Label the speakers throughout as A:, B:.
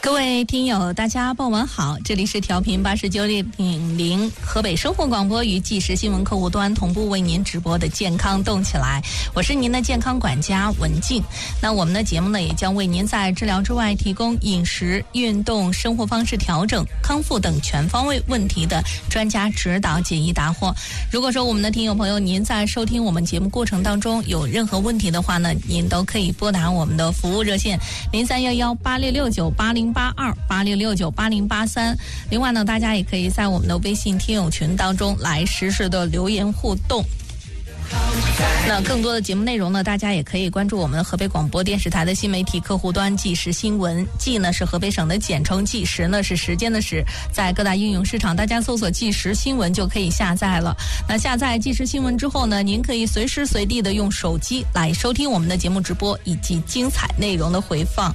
A: 各位听友，大家傍晚好，这里是调频89.0河北生活广播与即时新闻客户端同步为您直播的健康动起来，我是您的健康管家文静。那我们的节目呢，也将为您在治疗之外提供饮食、运动、生活方式调整、康复等全方位问题的专家指导、解疑答惑。如果说我们的听友朋友您在收听我们节目过程当中有任何问题的话呢，您都可以拨打我们的服务热线03118669808286698083。另外呢，大家也可以在我们的微信听友群当中来实时的留言互动。那更多的节目内容呢，大家也可以关注我们的河北广播电视台的新媒体客户端即时新闻，即呢是河北省的简称，即时呢是时间的时，在各大应用市场大家搜索即时新闻就可以下载了。那下载即时新闻之后呢，您可以随时随地的用手机来收听我们的节目直播以及精彩内容的回放。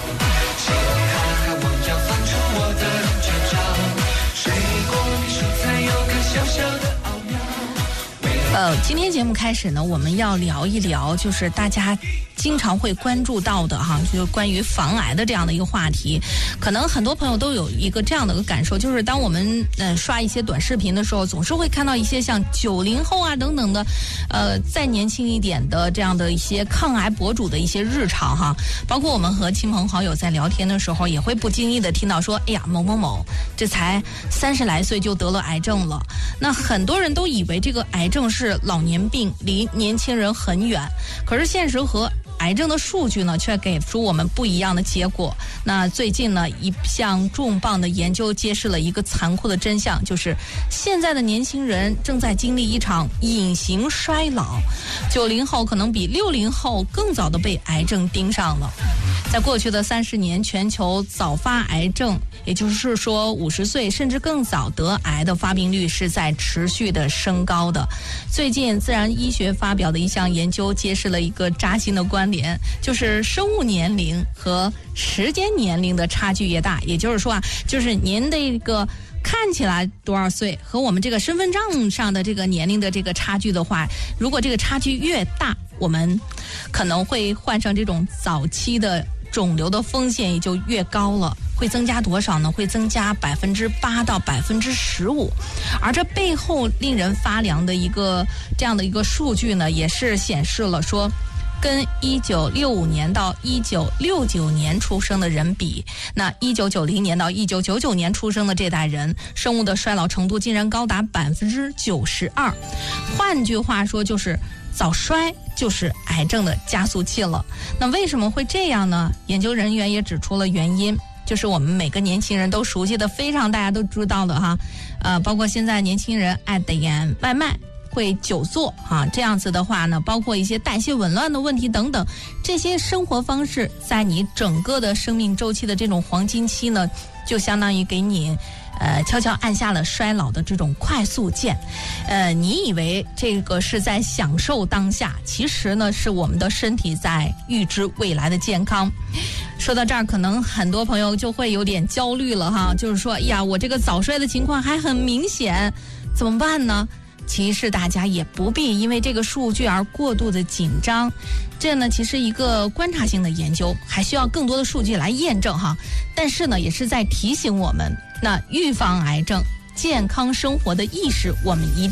A: 今天节目开始呢，我们要聊一聊，就是大家经常会关注到的哈，就是关于防癌的这样的一个话题。可能很多朋友都有一个这样的一个感受，就是当我们刷一些短视频的时候，总是会看到一些像90后啊等等的，再年轻一点的这样的一些抗癌博主的一些日常哈。包括我们和亲朋好友在聊天的时候，也会不经意的听到说，哎呀，某某某这才30来岁就得了癌症了。那很多人都以为这个癌症是老年病，离年轻人很远，可是现实和癌症的数据呢，却给出我们不一样的结果。那最近呢，一项重磅的研究揭示了一个残酷的真相，就是现在的年轻人正在经历一场隐形衰老。90后可能比60后更早的被癌症盯上了。在过去的30年，全球早发癌症，也就是说50岁甚至更早得癌的发病率是在持续的升高的。最近自然医学发表的一项研究揭示了一个扎心的观点，就是生物年龄和时间年龄的差距越大，也就是说啊，就是您的一个看起来多少岁和我们这个身份证上的这个年龄的这个差距的话，如果这个差距越大，我们可能会患上这种早期的肿瘤的风险也就越高了。会增加多少呢？会增加8%到15%。而这背后令人发凉的一个这样的一个数据呢，也是显示了说，跟1965年到1969年出生的人比，那1990年到1999年出生的这代人，生物的衰老程度竟然高达92%。换句话说，就是早衰就是癌症的加速器了。那为什么会这样呢？研究人员也指出了原因，就是我们每个年轻人都熟悉的非常大家都知道的哈，包括现在年轻人爱点外卖，会久坐啊，这样子的话呢，包括一些代谢紊乱的问题等等，这些生活方式在你整个的生命周期的这种黄金期呢，就相当于给你悄悄按下了衰老的这种快速键。你以为这个是在享受当下，其实呢是我们的身体在预知未来的健康。说到这儿，可能很多朋友就会有点焦虑了哈，就是说，哎呀，我这个早衰的情况还很明显，怎么办呢？其实大家也不必因为这个数据而过度的紧张，这呢其实一个观察性的研究，还需要更多的数据来验证哈。但是呢，也是在提醒我们，那预防癌症、健康生活的意识，我们一定